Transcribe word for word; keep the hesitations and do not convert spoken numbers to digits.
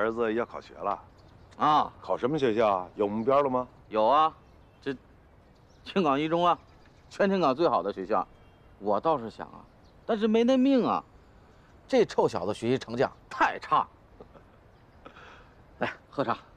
儿子要考学了， 啊， 考什么学校啊？有目标了吗？ 有啊，这青港一中啊，全青港最好的学校。我倒是想啊，但是没那命啊。这臭小子学习成绩啊太差。来喝茶。